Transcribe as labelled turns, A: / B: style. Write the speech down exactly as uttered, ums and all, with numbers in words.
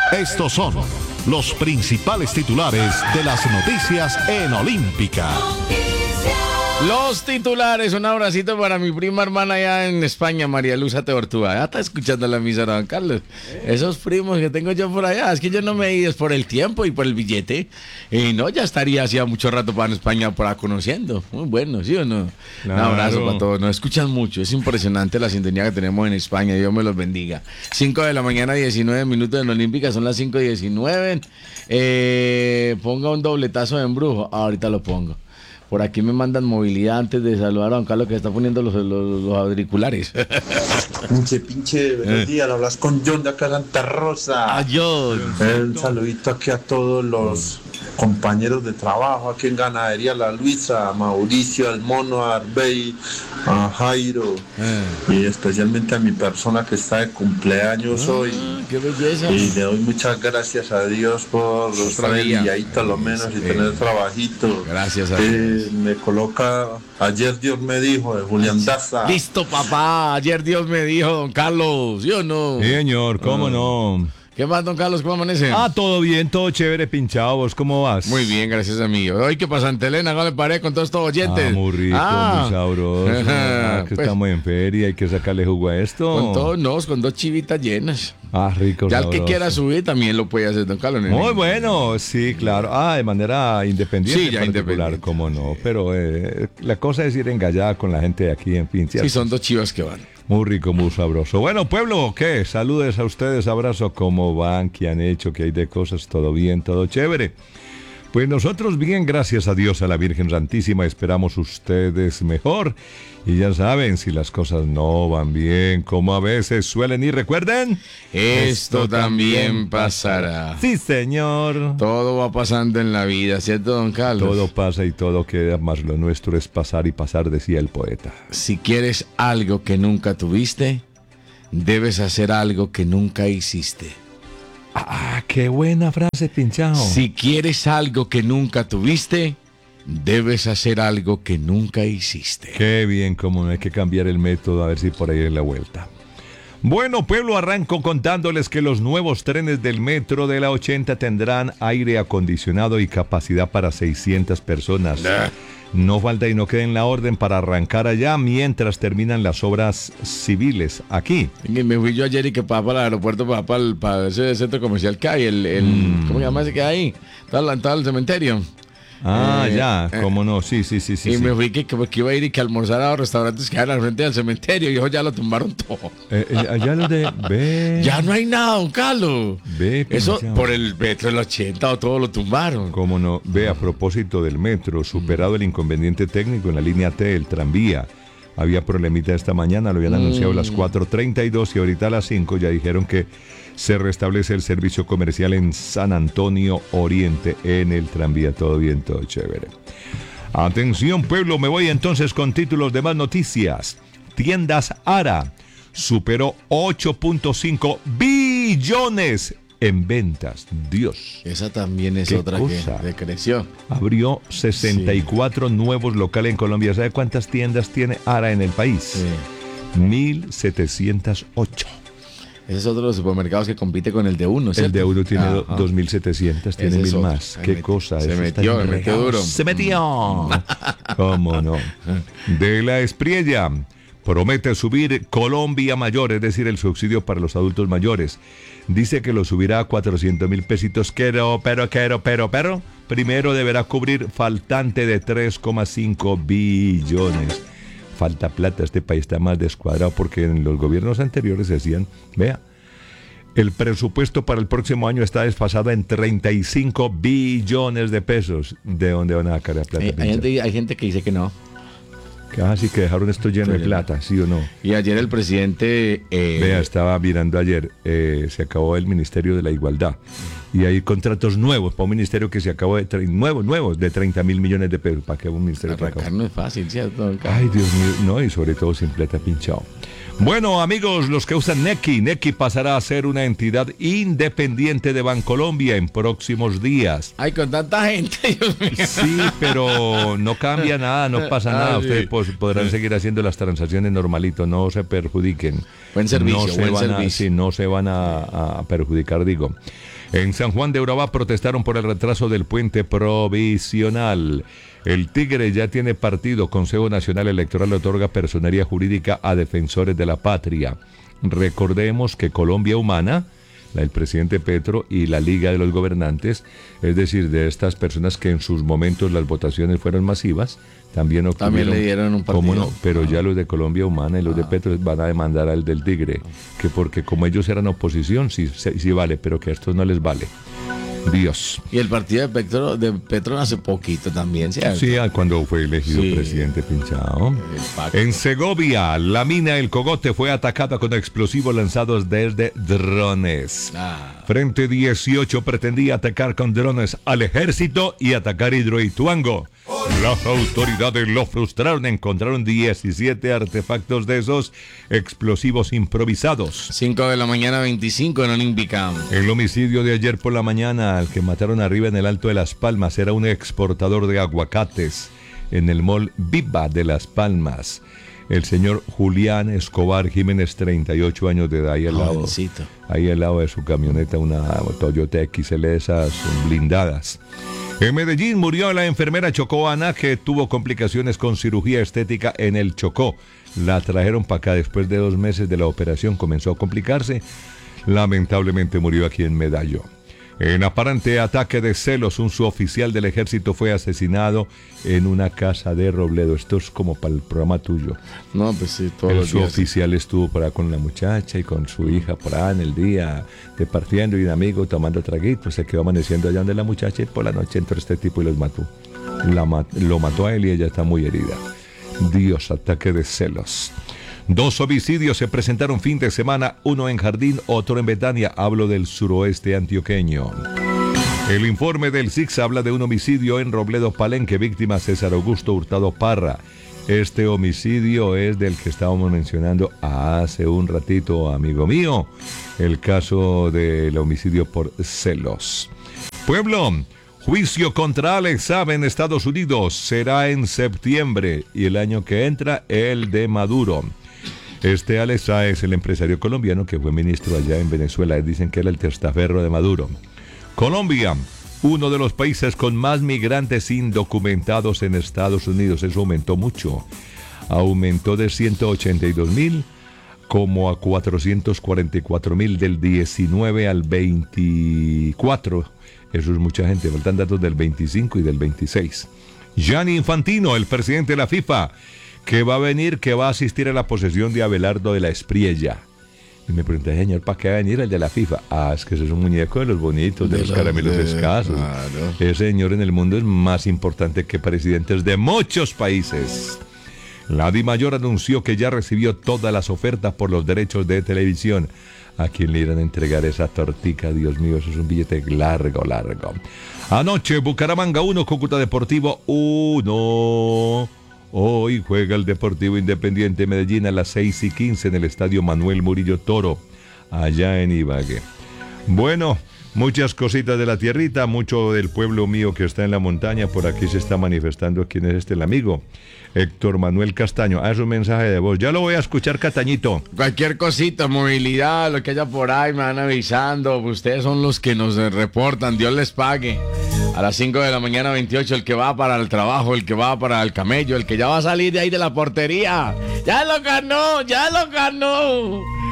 A: Estos son los principales titulares de las noticias en Olímpica.
B: Los titulares, un abracito para mi prima hermana allá en España, María Luz Ateortúa. Ya está escuchando la misa, don Carlos. Esos primos que tengo yo por allá, es que yo no me he ido por el tiempo y por el billete. Y no, ya estaría hacía mucho rato para en España por ahí conociendo. Muy bueno, ¿sí o no? Claro. Un abrazo para todos. Nos escuchan mucho. Es impresionante la sintonía que tenemos en España. Dios me los bendiga. cinco de la mañana, diecinueve minutos en Olímpica. Son las cinco y diecinueve. Eh, ponga un dobletazo de embrujo. Ahorita lo pongo. Por aquí me mandan movilidad antes de saludar a don Carlos que está poniendo los, los, los auriculares.
C: Pinche, pinche, buenos días, hablas con John de acá Santa Rosa.
B: Ah, John.
C: Un saludito aquí a todos los compañeros de trabajo aquí en Ganadería La Luisa, a Mauricio, al Mono, a Arbey, a Jairo, eh. y especialmente a mi persona que está de cumpleaños ah, hoy.
B: ¡Qué belleza!
C: Y le doy muchas gracias a Dios por estar ahí lo menos y sí. tener trabajito.
B: Gracias a Dios.
C: Eh, me coloca, ayer Dios me dijo, de Julián Daza.
B: Listo, papá, ayer Dios me dijo, don Carlos, ¿sí o no?
D: Sí, señor, ¿cómo uh. no?
B: ¿Qué más, don Carlos? ¿Cómo amanece?
D: Ah, todo bien, todo chévere, pinchado. ¿Vos cómo vas?
B: Muy bien, gracias, amigo. Hoy, ¿qué pasa, Santa Elena? ¿Cómo le paré con todos estos oyentes?
D: Ah, muy rico, ah. muy sabroso. Ah, que pues, estamos en feria, hay que sacarle jugo a esto.
B: Con todos, no, con dos chivitas llenas.
D: Ah, rico,
B: ya
D: sabroso.
B: El que quiera subir también lo puede hacer, don Carlos.
D: Muy nene. Bueno, sí, claro. Ah, de manera independiente.
B: Sí, ya independiente.
D: Cómo no, pero eh, la cosa es ir engallada con la gente de aquí, en fin. ¿cierto?
B: Sí, son dos chivas que van.
D: Muy rico, muy sabroso. Bueno, pueblo, ¿qué? Saludes a ustedes, abrazo, ¿cómo van? ¿Qué han hecho? ¿Qué hay de cosas? ¿Todo bien? ¿Todo chévere? Pues nosotros bien, gracias a Dios, a la Virgen Santísima, esperamos ustedes mejor. Y ya saben, si las cosas no van bien, como a veces suelen ir, recuerden,
B: esto, esto también pasará.
D: Sí, señor.
B: Todo va pasando en la vida, ¿cierto, don Carlos?
D: Todo pasa y todo queda, más lo nuestro es pasar y pasar, decía el poeta.
B: Si quieres algo que nunca tuviste, debes hacer algo que nunca hiciste.
D: Ah, qué buena frase, pinchado.
B: Si quieres algo que nunca tuviste, debes hacer algo que nunca hiciste.
D: Qué bien, como no hay que cambiar el método, a ver si por ahí es la vuelta. Bueno, pueblo, arranco contándoles que los nuevos trenes del metro de la ochenta tendrán aire acondicionado y capacidad para seiscientas personas. Nah. No falta y no queda en la orden para arrancar allá mientras terminan las obras civiles aquí.
B: Me fui yo ayer y que para, para el aeropuerto, para, para, para ese centro comercial que hay, el, el mm. ¿cómo se llama ese que hay ahí? Todo, todo el cementerio.
D: Ah, eh, ya,
B: eh,
D: cómo no, sí, sí, sí, sí.
B: Y
D: sí.
B: me fui que, que, que iba a ir y que almorzar a los restaurantes que hay al frente del cementerio y eso ya lo tumbaron todo.
D: Eh, eh, allá lo de... Ve.
B: Ya no hay nada, don Carlos.
D: Ve,
B: eso por el metro del ochenta o todo lo tumbaron.
D: Cómo no, ve, a propósito del metro, superado mm. el inconveniente técnico en la línea T del tranvía. Había problemita esta mañana, lo habían mm. anunciado a las cuatro treinta y dos y ahorita a las cinco ya dijeron que se restablece el servicio comercial en San Antonio Oriente en el tranvía. Todo bien, todo chévere. Atención, pueblo, me voy entonces con títulos de más noticias. Tiendas Ara superó ocho punto cinco billones en ventas. Dios.
B: Esa también es otra cosa? que decreció.
D: Abrió sesenta y cuatro sí. nuevos locales en Colombia. ¿Sabe cuántas tiendas tiene Ara en el país? Sí. mil setecientos ocho.
B: Ese es otro de los supermercados que compite con el de uno, ¿cierto?
D: El de uno tiene ah, dos mil setecientos, tiene mil más. ¿Qué cosa?
B: Se metió, se metió duro.
D: Se metió. ¿Cómo no? De la Espriella promete subir Colombia Mayor, es decir, el subsidio para los adultos mayores. Dice que lo subirá a cuatrocientos mil pesitos, pero, pero, pero, pero, pero, primero deberá cubrir faltante de tres coma cinco billones. Falta plata, este país está más descuadrado porque en los gobiernos anteriores decían, vea, el presupuesto para el próximo año está desfasado en treinta y cinco billones de pesos. ¿De dónde van a sacar la plata?
B: Hay, hay, gente, hay gente que dice que no.
D: Que así que dejaron esto lleno de plata, ¿sí o no?
B: Y ayer el presidente... Eh...
D: Vea, estaba mirando ayer, eh, se acabó el Ministerio de la Igualdad. Y hay contratos nuevos para un ministerio que se acabó de... Tre- nuevos, nuevos, de treinta mil millones de pesos. ¿Para qué un ministerio?
B: Arrancar no es fácil, ¿cierto?
D: Ay, Dios mío, no, y sobre todo sin plata pinchado. Bueno, amigos, los que usan Nequi, Nequi pasará a ser una entidad independiente de Bancolombia en próximos días.
B: Ay, con tanta gente, Dios mío.
D: Sí, pero no cambia nada, no pasa nada. Ah, sí. Ustedes pues, podrán seguir haciendo las transacciones normalito, no se perjudiquen.
B: Buen servicio,
D: no se
B: buen
D: van
B: servicio.
D: A, sí, no se van a, a perjudicar, digo. En San Juan de Urabá protestaron por el retraso del puente provisional. El Tigre ya tiene partido. Consejo Nacional Electoral otorga personería jurídica a defensores de la patria. Recordemos que Colombia Humana, el presidente Petro y la Liga de los Gobernantes, es decir, de estas personas que en sus momentos las votaciones fueron masivas, también
B: También le dieron un partido.
D: ¿Cómo no? Pero
B: ah.
D: ya los de Colombia Humana y los ah. de Petro van a demandar al del Tigre, que porque como ellos eran oposición, sí, sí vale, pero que a estos no les vale. Dios.
B: Y el partido de Petro, de Petro hace poquito también, ¿cierto?
D: Sí, cuando fue elegido
B: sí.
D: presidente Pinchao. En Segovia, la mina El Cogote fue atacada con explosivos lanzados desde drones. Ah. Frente dieciocho pretendía atacar con drones al ejército y atacar Hidroituango. Las autoridades lo frustraron, encontraron diecisiete artefactos de esos explosivos improvisados.
B: cinco de la mañana, veinticinco en Olimpicam.
D: El homicidio de ayer por la mañana, al que mataron arriba en el Alto de Las Palmas, era un exportador de aguacates en el mall Viva de Las Palmas. El señor Julián Escobar Jiménez, treinta y ocho años de edad, ahí al lado, ahí al lado de su camioneta, una Toyota X L, esas blindadas. En Medellín murió la enfermera chocoana que tuvo complicaciones con cirugía estética en el Chocó. La trajeron para acá después de dos meses de la operación, comenzó a complicarse. Lamentablemente murió aquí en Medallo. En aparente ataque de celos, un suboficial del ejército fue asesinado en una casa de Robledo. Esto es como para el programa tuyo.
B: No, pues sí, todos
D: el
B: los días.
D: El suboficial estuvo por ahí con la muchacha y con su hija por ahí en el día, departiendo y un amigo tomando traguitos. Se quedó amaneciendo allá donde la muchacha y por la noche entró este tipo y los mató. La mat- lo mató a él y ella está muy herida. Dios, ataque de celos. Dos homicidios se presentaron fin de semana, uno en Jardín, otro en Betania. Hablo del suroeste antioqueño. El informe del S I C S habla de un homicidio en Robledo Palenque, víctima César Augusto Hurtado Parra. Este homicidio es del que estábamos mencionando hace un ratito, amigo mío, el caso del homicidio por celos. Pueblo, juicio contra Alex Saab en Estados Unidos será en septiembre y el año que entra el de Maduro. Este Alex Saab es el empresario colombiano que fue ministro allá en Venezuela. Dicen que era el testaferro de Maduro. Colombia, uno de los países con más migrantes indocumentados en Estados Unidos. Eso aumentó mucho. Aumentó de ciento ochenta y dos mil como a cuatrocientos cuarenta y cuatro mil del diecinueve al veinticuatro. Eso es mucha gente. Faltan datos del veinticinco y del veintiséis. Gianni Infantino, el presidente de la FIFA, que va a venir, que va a asistir a la posesión de Abelardo de la Espriella. Y me pregunté, señor, ¿para qué va a venir el de la FIFA? Ah, es que ese es un muñeco de los bonitos, de, de los caramelos de, escasos. Claro. Ese señor en el mundo es más importante que presidentes de muchos países. La DIMAYOR anunció que ya recibió todas las ofertas por los derechos de televisión. ¿A quién le irán a entregar esa tortica? Dios mío, eso es un billete largo, largo. Anoche, Bucaramanga uno, Cúcuta Deportivo uno. Hoy juega el Deportivo Independiente Medellín a las seis y quince en el Estadio Manuel Murillo Toro, allá en Ibagué. Bueno, muchas cositas de la tierrita, mucho del pueblo mío que está en la montaña. Por aquí se está manifestando quién es este, el amigo Héctor Manuel Castaño. Ah, es un mensaje de voz. Ya lo voy a escuchar, Catañito.
B: Cualquier cosita, movilidad, lo que haya por ahí, me van avisando. Ustedes son los que nos reportan. Dios les pague. A las cinco de la mañana, veintiocho, el que va para el trabajo, el que va para el camello, el que ya va a salir de ahí de la portería. ¡Ya lo ganó! ¡Ya lo ganó!